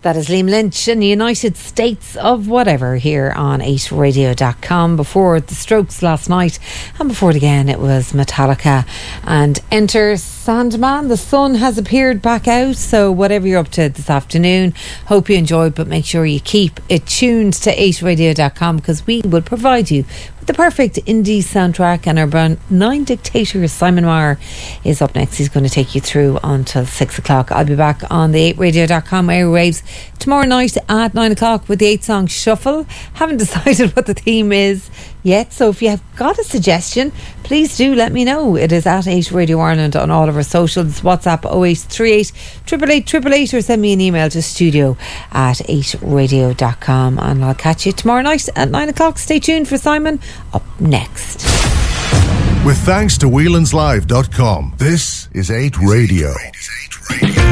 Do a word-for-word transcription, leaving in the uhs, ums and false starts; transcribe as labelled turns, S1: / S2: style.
S1: That is Liam Lynch and the United States of Whatever here on eight radio dot com. Before the Strokes last night, and before it again it was Metallica and Enter Sandman. The sun has appeared back out, so whatever you're up to this afternoon, hope you enjoyed, but make sure you keep it tuned to eight radio dot com because we will provide you with the perfect indie soundtrack. And our brand nine dictator Simon Marr is up next. He's going to take you through until six o'clock. I'll be back on the eight radio dot com airwaves tomorrow night at nine o'clock with the eight song shuffle. Haven't decided what the theme is yet, so if you have got a suggestion, please do let me know. It is at eight Radio Ireland on all of our socials. WhatsApp oh eight three eight, eight eight eight, eight eight eight, or send me an email to studio at eight radio dot com, and I'll catch you tomorrow night at nine o'clock. Stay tuned for Simon up next.
S2: With thanks to whelan's live dot com, this is eight Radio.